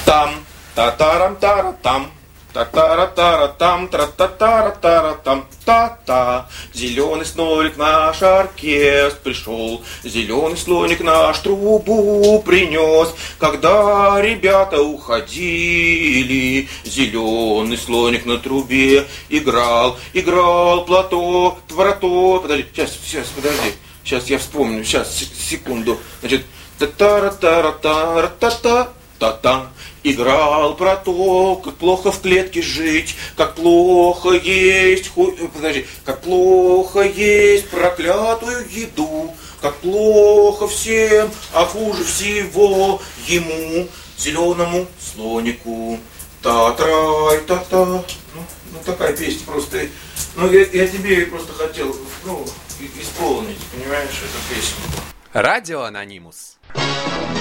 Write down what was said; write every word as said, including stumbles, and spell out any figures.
Там, та-тарам-тара-там, та-тара-тара-там, тра-та-тара-тара-там, та-та. Зеленый слоник наш оркестр пришел, зеленый слоник наш трубу принес. Когда ребята уходили, зеленый слоник на трубе играл, играл платок, твороток. Подожди, сейчас, сейчас, подожди, сейчас я вспомню, сейчас, секунду. Значит, та-тара-тара-тара-та-та, та-та. Играл про то, как плохо в клетке жить, как плохо есть, ху... подожди, как плохо есть проклятую еду, как плохо всем, а хуже всего ему, зеленому слонику. Та-трай, та-та. Ну, ну такая песня просто. Ну я, я тебе просто хотел, ну, исполнить, понимаешь, эту песню. Радио Анонимус.